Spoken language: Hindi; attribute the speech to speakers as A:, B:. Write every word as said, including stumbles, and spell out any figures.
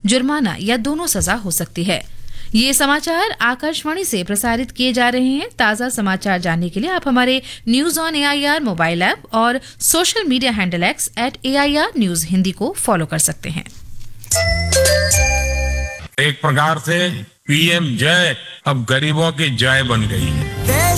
A: जुर्माना या दोनों सजा हो सकती है। ये समाचार आकाशवाणी से प्रसारित किए जा रहे हैं। ताज़ा समाचार जानने के लिए आप हमारे news on AIR mobile app और social media handle x eight AIR news Hindi को फॉलो कर सकते हैं।
B: एक प्रकार से पीएम जय अब गरीबों की जय बन गई है।